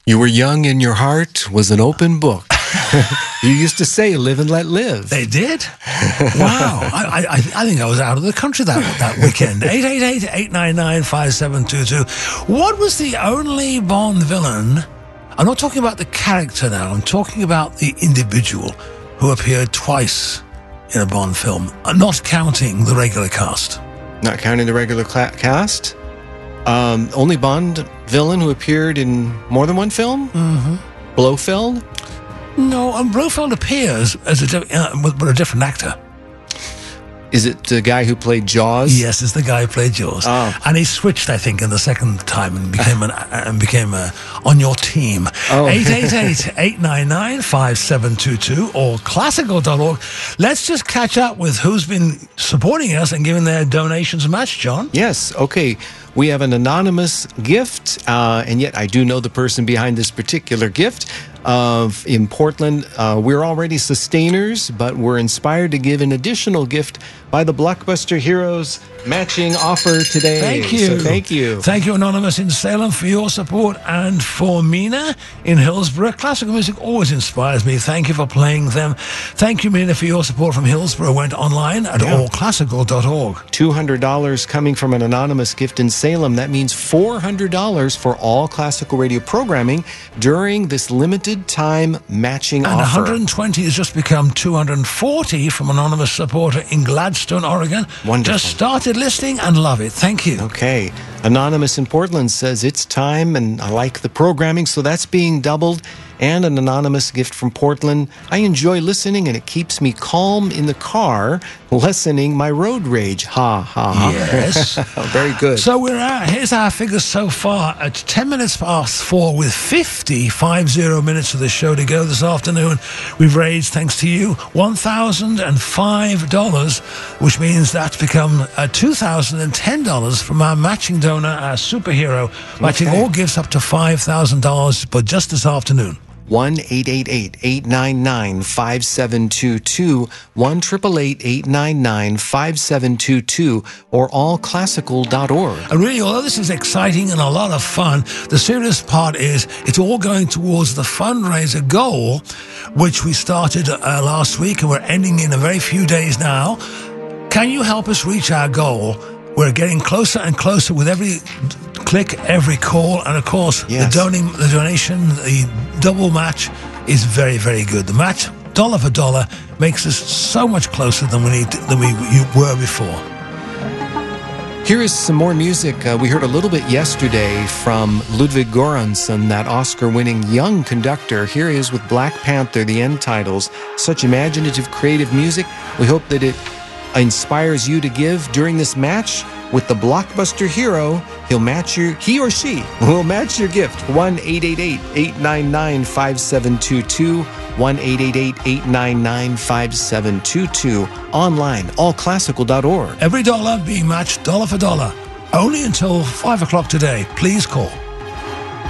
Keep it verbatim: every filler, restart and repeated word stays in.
You were young and your heart was an open book. You used to say, live and let live. They did? Wow. I, I, I think I was out of the country that, that weekend. eight eight eight, eight nine nine, five seven two two. What was the only Bond villain? I'm not talking about the character now. I'm talking about the individual who appeared twice in a Bond film, not counting the regular cast. Not counting the regular cla- cast? Um, only Bond villain who appeared in more than one film? Mm-hmm. Blofeld? No, um, Blofeld appears as a, di- uh, but a different actor. Is it the guy who played Jaws? Yes, it's the guy who played Jaws. Oh. And he switched, I think, in the second time and became an, and became a, on your team. Oh. eight eight eight, eight nine nine, five seven two two or classical dot org. Let's just catch up with who's been supporting us and giving their donations match, John. Yes, okay. We have an anonymous gift, uh, and yet I do know the person behind this particular gift. Of in Portland, uh, we're already sustainers, but we're inspired to give an additional gift by the Blockbuster Heroes matching offer today. Thank you. So thank you. Thank you, Anonymous in Salem, for your support, and for Mina in Hillsborough. Classical music always inspires me. Thank you for playing them. Thank you, Mina, for your support from Hillsborough. Went online at Yeah. all classical dot org. two hundred dollars coming from an anonymous gift in Salem. That means four hundred dollars for all classical radio programming during this limited time matching And offer. one hundred twenty has just become two hundred forty from anonymous supporter in Gladstone, Oregon. Wonderful. Just started listening and love it. Thank you. Okay. Anonymous in Portland says it's time and I like the programming, so that's being doubled. And an anonymous gift from Portland. I enjoy listening and it keeps me calm in the car, lessening my road rage. Ha, ha, ha. Yes. Very good. So we're at, here's our figures so far at ten minutes past four with fifty, five zero minutes of the show to go this afternoon. We've raised, thanks to you, one thousand five dollars, which means that's become uh, two thousand ten dollars from our matching donor, our superhero, matching Okay. all gifts up to five thousand dollars, but just this afternoon. one eight eight eight, eight nine nine, five seven two two, one eight eight eight, eight nine nine, five seven two two, or all classical dot org. And really, although this is exciting and a lot of fun, the serious part is it's all going towards the fundraiser goal, which we started uh, last week and we're ending in a very few days now. Can you help us reach our goal? We're getting closer and closer with every click, every call, and of course, Yes. the, doning, the donation, the double match is very, very good. The match, dollar for dollar, makes us so much closer than we need to, than we were before. Here is some more music. Uh, we heard a little bit yesterday from Ludwig Göransson, that Oscar-winning young conductor. Here he is with Black Panther, the end titles. Such imaginative, creative music. We hope that it inspires you to give during this match with the Blockbuster Hero. He'll match your, he or she will match your gift. one eight eight eight, eight nine nine, five seven two two, one eight eight eight, eight nine nine, five seven two two. Online, all classical dot org. Every dollar being matched dollar for dollar. Only until five o'clock today. Please call.